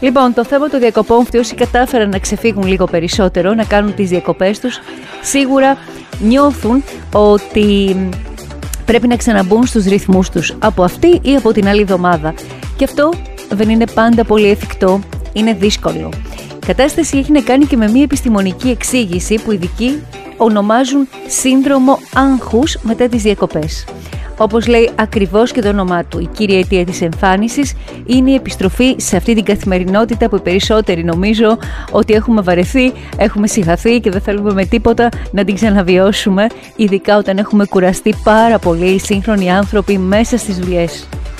Λοιπόν, το θέμα των διακοπών, όσοι κατάφεραν να ξεφύγουν λίγο περισσότερο, να κάνουν τις διακοπές τους, σίγουρα νιώθουν ότι πρέπει να ξαναμπούν στους ρυθμούς τους από αυτή ή από την άλλη εβδομάδα. Και αυτό δεν είναι πάντα πολύ εφικτό, είναι δύσκολο. Η κατάσταση έχει να κάνει και με μια επιστημονική εξήγηση που οι ειδικοί ονομάζουν σύνδρομο άγχους μετά τις διακοπές. Όπως λέει ακριβώς και το όνομά του, η κύρια αιτία της εμφάνισης είναι η επιστροφή σε αυτή την καθημερινότητα που οι περισσότεροι νομίζω ότι έχουμε βαρεθεί, έχουμε συγχαθεί και δεν θέλουμε με τίποτα να την ξαναβιώσουμε, ειδικά όταν έχουμε κουραστεί πάρα πολύ οι σύγχρονοι άνθρωποι μέσα στις δουλειές.